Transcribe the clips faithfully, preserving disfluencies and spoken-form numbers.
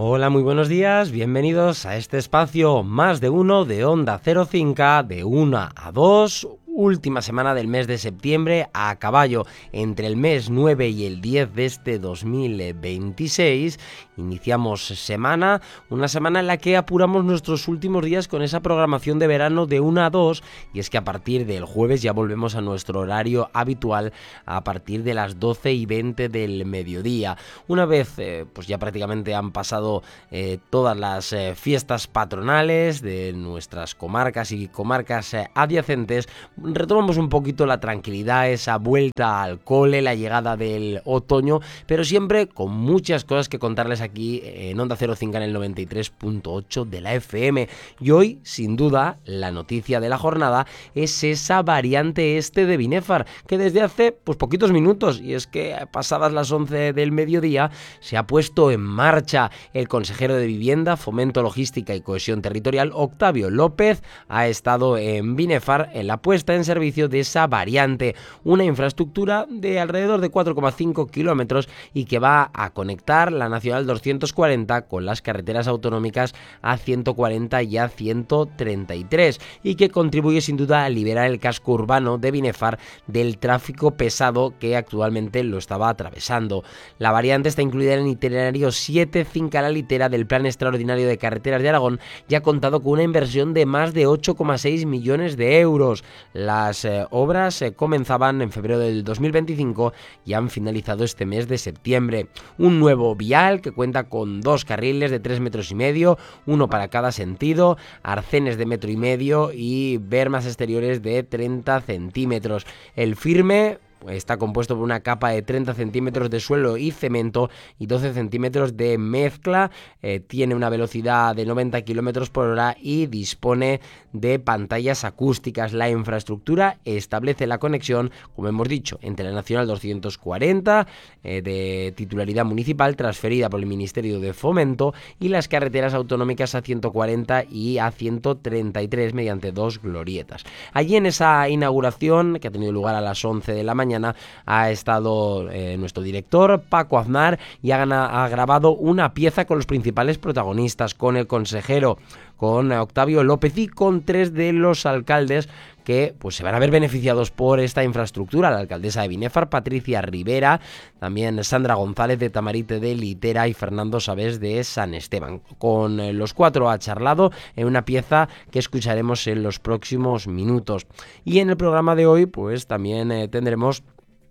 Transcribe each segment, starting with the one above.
Hola, muy buenos días, bienvenidos a este espacio Más de Uno de Onda Cero Cinco, de una a dos, última semana del mes de septiembre, a caballo entre el mes nueve y el diez de este dos mil veintiséis. Iniciamos semana, una semana en la que apuramos nuestros últimos días con esa programación de verano de una a dos, y es que a partir del jueves ya volvemos a nuestro horario habitual a partir de las doce y veinte del mediodía. Una vez eh, pues ya prácticamente han pasado eh, todas las eh, fiestas patronales de nuestras comarcas y comarcas eh, adyacentes, retomamos un poquito la tranquilidad, esa vuelta al cole, la llegada del otoño, pero siempre con muchas cosas que contarles aquí en Onda Cero Cinco en el noventa y tres punto ocho de la F M. Y hoy, sin duda, la noticia de la jornada es esa variante este de Binefar, que desde hace pues poquitos minutos, y es que pasadas las once del mediodía, se ha puesto en marcha. El consejero de Vivienda, Fomento, Logística y Cohesión Territorial, Octavio López, ha estado en Binefar en la puesta en servicio de esa variante, una infraestructura de alrededor de cuatro coma cinco kilómetros y que va a conectar la Nacional doscientos cuarenta con las carreteras autonómicas A ciento cuarenta y A ciento treinta y tres, y que contribuye sin duda a liberar el casco urbano de Binefar del tráfico pesado que actualmente lo estaba atravesando. La variante está incluida en el itinerario siete Finca la Litera del Plan Extraordinario de Carreteras de Aragón y ha contado con una inversión de más de ocho coma seis millones de euros. Las eh, obras eh, comenzaban en febrero del dos mil veinticinco y han finalizado este mes de septiembre. Un nuevo vial que cuenta con dos carriles de tres metros y medio, uno para cada sentido, arcenes de metro y medio y bermas exteriores de treinta centímetros. El firme está compuesto por una capa de treinta centímetros de suelo y cemento y doce centímetros de mezcla. Eh, tiene una velocidad de noventa kilómetros por hora y dispone de pantallas acústicas. La infraestructura establece la conexión, como hemos dicho, entre la Nacional doscientos cuarenta, eh, de titularidad municipal, transferida por el Ministerio de Fomento, y las carreteras autonómicas A ciento cuarenta y A ciento treinta y tres mediante dos glorietas. Allí en esa inauguración, que ha tenido lugar a las once de la mañana, ha estado eh, nuestro director Paco Aznar y ha, ha grabado una pieza con los principales protagonistas, con el consejero, con Octavio López y con tres de los alcaldes que pues se van a ver beneficiados por esta infraestructura: la alcaldesa de Binefar, Patricia Rivera, también Sandra González de Tamarite de Litera y Fernando Sabés de San Esteban. Con los cuatro ha charlado en una pieza que escucharemos en los próximos minutos. Y en el programa de hoy pues también eh, tendremos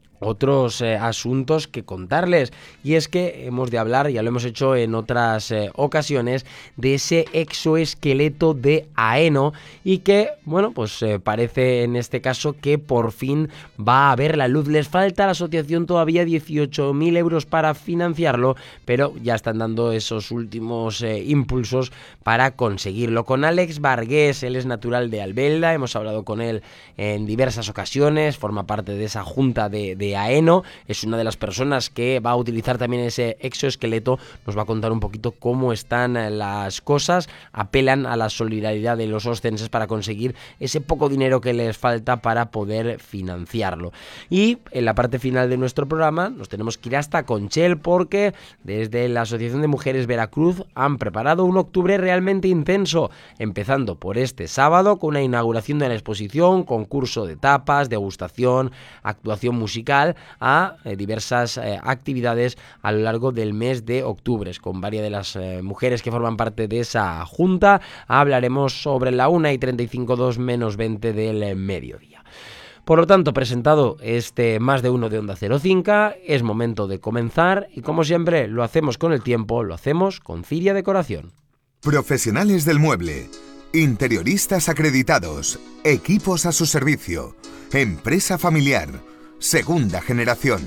otros eh, asuntos que contarles, y es que hemos de hablar, ya lo hemos hecho en otras eh, ocasiones, de ese exoesqueleto de Aeno, y que, bueno, pues eh, parece en este caso que por fin va a ver la luz. Les falta a la asociación todavía dieciocho mil euros para financiarlo, pero ya están dando esos últimos eh, impulsos para conseguirlo. Con Alex Vargués, él es natural de Albelda, hemos hablado con él en diversas ocasiones, forma parte de esa junta de, de Aeno, es una de las personas que va a utilizar también ese exoesqueleto. Nos va a contar un poquito cómo están las cosas. Apelan a la solidaridad de los ostenses para conseguir ese poco dinero que les falta para poder financiarlo. Y en la parte final de nuestro programa nos tenemos que ir hasta Conchel, porque desde la Asociación de Mujeres Veracruz han preparado un octubre realmente intenso, empezando por este sábado con una inauguración de la exposición, concurso de tapas, degustación, actuación musical, a eh, diversas eh, actividades a lo largo del mes de octubre. Con varias de las eh, mujeres que forman parte de esa junta hablaremos sobre la una y treinta y cinco, dos menos veinte del eh, mediodía. Por lo tanto, presentado este Más de Uno de Onda Cero Cinco, es momento de comenzar, y como siempre lo hacemos con el tiempo, lo hacemos con Ciria Decoración. Profesionales del mueble, interioristas acreditados, equipos a su servicio, empresa familiar, segunda generación.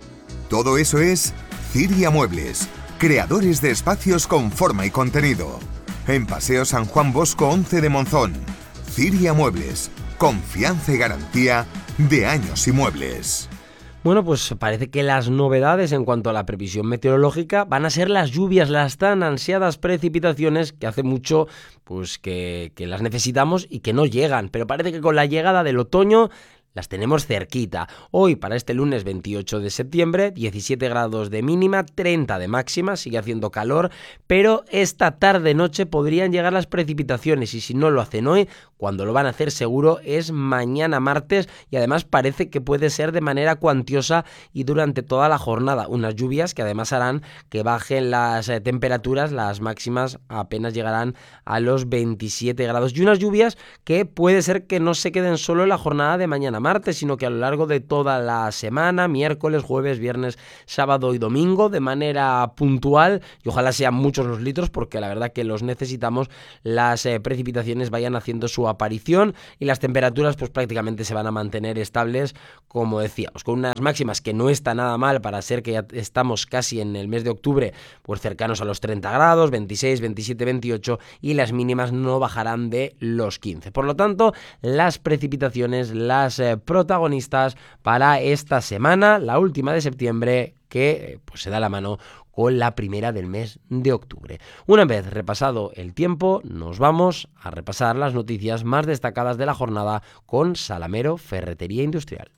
Todo eso es Ciria Muebles, creadores de espacios con forma y contenido. En Paseo San Juan Bosco once de Monzón. Ciria Muebles, confianza y garantía de años y muebles. Bueno, pues parece que las novedades en cuanto a la previsión meteorológica van a ser las lluvias, las tan ansiadas precipitaciones que hace mucho pues que, que las necesitamos y que no llegan. Pero parece que con la llegada del otoño las tenemos cerquita. Hoy, para este lunes veintiocho de septiembre, diecisiete grados de mínima, treinta de máxima, sigue haciendo calor, pero esta tarde-noche podrían llegar las precipitaciones y si no lo hacen hoy, cuando lo van a hacer seguro es mañana martes y además parece que puede ser de manera cuantiosa y durante toda la jornada. Unas lluvias que además harán que bajen las eh, temperaturas, las máximas apenas llegarán a los veintisiete grados y unas lluvias que puede ser que no se queden solo en la jornada de mañana martes, sino que a lo largo de toda la semana, miércoles, jueves, viernes, sábado y domingo, de manera puntual, y ojalá sean muchos los litros, porque la verdad que los necesitamos, las eh, precipitaciones vayan haciendo su aparición y las temperaturas pues prácticamente se van a mantener estables, como decíamos, con unas máximas que no está nada mal para ser que ya estamos casi en el mes de octubre, pues cercanos a los treinta grados, veintiséis, veintisiete, veintiocho, y las mínimas no bajarán de los quince. Por lo tanto, las precipitaciones, las eh, protagonistas para esta semana, la última de septiembre, que pues se da la mano con la primera del mes de octubre. Una vez repasado el tiempo, nos vamos a repasar las noticias más destacadas de la jornada con Salamero Ferretería Industrial.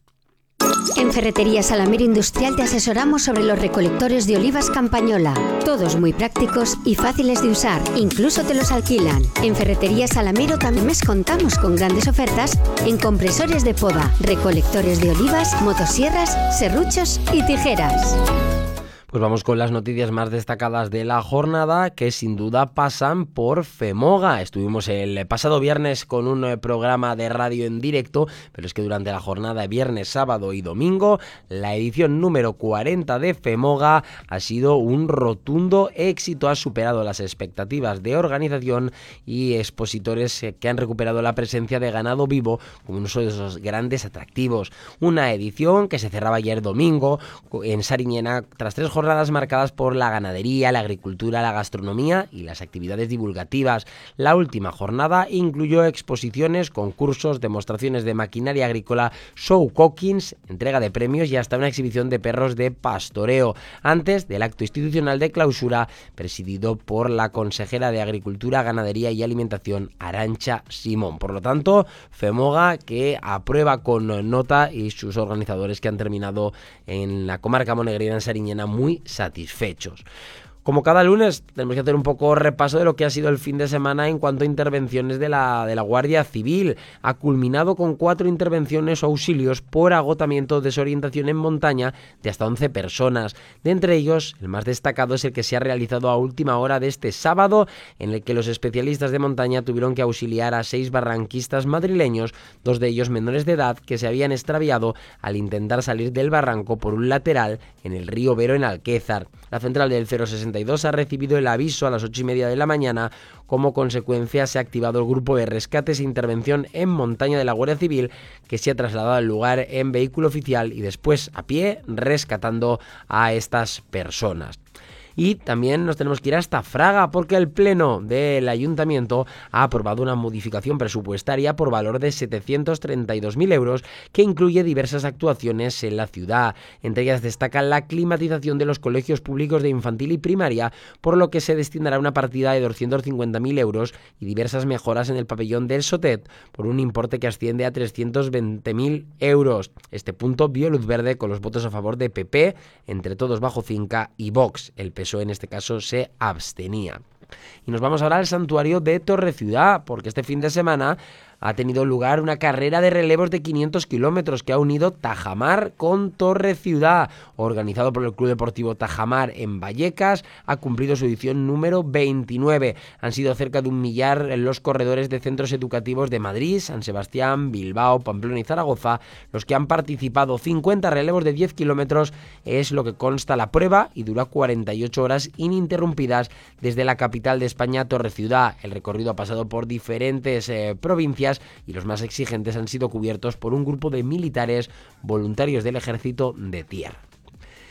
En Ferretería Salamero Industrial te asesoramos sobre los recolectores de olivas Campañola. Todos muy prácticos y fáciles de usar, incluso te los alquilan. En Ferretería Salamero también contamos con grandes ofertas en compresores de poda, recolectores de olivas, motosierras, serruchos y tijeras. Pues vamos con las noticias más destacadas de la jornada, que sin duda pasan por FEMOGA. Estuvimos el pasado viernes con un programa de radio en directo, pero es que durante la jornada de viernes, sábado y domingo, la edición número cuarenta de FEMOGA ha sido un rotundo éxito. Ha superado las expectativas de organización y expositores que han recuperado la presencia de ganado vivo como uno de esos grandes atractivos. Una edición que se cerraba ayer domingo en Sariñena tras tres jornadas jornadas marcadas por la ganadería, la agricultura, la gastronomía y las actividades divulgativas. La última jornada incluyó exposiciones, concursos, demostraciones de maquinaria agrícola, show cockings, entrega de premios y hasta una exhibición de perros de pastoreo, antes del acto institucional de clausura presidido por la consejera de Agricultura, Ganadería y Alimentación, Arantxa Simón. Por lo tanto, FEMOGA que aprueba con nota y sus organizadores que han terminado en la comarca monegrina en Sariñena muy satisfechos. Como cada lunes, tenemos que hacer un poco repaso de lo que ha sido el fin de semana en cuanto a intervenciones de la, de la Guardia Civil. Ha culminado con cuatro intervenciones o auxilios por agotamiento o desorientación en montaña de hasta once personas. De entre ellos, el más destacado es el que se ha realizado a última hora de este sábado, en el que los especialistas de montaña tuvieron que auxiliar a seis barranquistas madrileños, dos de ellos menores de edad, que se habían extraviado al intentar salir del barranco por un lateral en el río Vero en Alquézar. La central del cero sesenta y dos ha recibido el aviso a las ocho y media de la mañana. Como consecuencia, se ha activado el grupo de rescates e intervención en montaña de la Guardia Civil, que se ha trasladado al lugar en vehículo oficial y después a pie, rescatando a estas personas. Y también nos tenemos que ir hasta Fraga, porque el Pleno del Ayuntamiento ha aprobado una modificación presupuestaria por valor de setecientos treinta y dos mil euros que incluye diversas actuaciones en la ciudad. Entre ellas destaca la climatización de los colegios públicos de infantil y primaria, por lo que se destinará una partida de doscientos cincuenta mil euros y diversas mejoras en el pabellón del Sotet por un importe que asciende a trescientos veinte mil euros. Este punto vio luz verde con los votos a favor de P P, Entre Todos Bajo Cinca y Vox. El P S O E en este caso se abstenía. Y nos vamos ahora al santuario de Torreciudad, porque este fin de semana ha tenido lugar una carrera de relevos de quinientos kilómetros que ha unido Tajamar con Torreciudad, organizado por el Club Deportivo Tajamar en Vallecas. Ha cumplido su edición número veintinueve. Han sido cerca de un millar en los corredores de centros educativos de Madrid, San Sebastián, Bilbao, Pamplona y Zaragoza los que han participado. cincuenta relevos de diez kilómetros es lo que consta la prueba y dura cuarenta y ocho horas ininterrumpidas desde la capital de España, Torreciudad. El recorrido ha pasado por diferentes eh, provincias y los más exigentes han sido cubiertos por un grupo de militares voluntarios del Ejército de Tierra.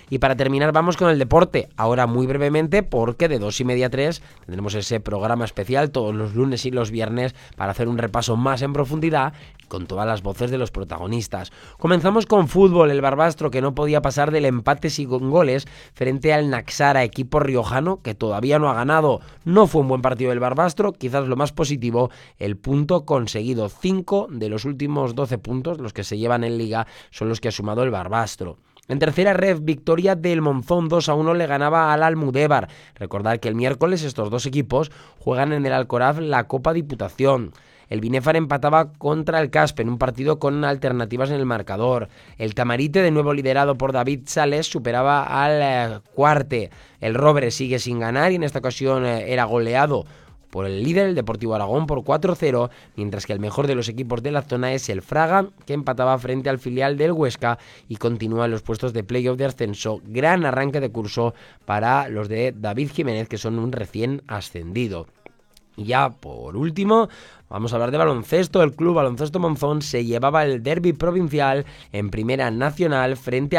Y para terminar vamos con el deporte, ahora muy brevemente porque de dos y media a tres tendremos ese programa especial todos los lunes y los viernes para hacer un repaso más en profundidad con todas las voces de los protagonistas. Comenzamos con fútbol, el Barbastro que no podía pasar del empate sin goles frente al Naxara, equipo riojano que todavía no ha ganado. No fue un buen partido del Barbastro, quizás lo más positivo, el punto conseguido. Cinco de los últimos doce puntos, los que se llevan en liga, son los que ha sumado el Barbastro. En tercera ref, victoria del Monzón, dos a uno le ganaba al Almudévar. Recordad que el miércoles estos dos equipos juegan en el Alcoraz la Copa Diputación. El Binéfar empataba contra el Caspe en un partido con alternativas en el marcador. El Tamarite, de nuevo liderado por David Sales, superaba al eh, Cuarte. El Robre sigue sin ganar y en esta ocasión eh, era goleado por el líder, el Deportivo Aragón, por cuatro cero, mientras que el mejor de los equipos de la zona es el Fraga, que empataba frente al filial del Huesca y continúa en los puestos de playoff de ascenso. Gran arranque de curso para los de David Jiménez, que son un recién ascendido. Y ya por último, vamos a hablar de baloncesto. El Club Baloncesto Monzón se llevaba el derbi provincial en Primera Nacional frente a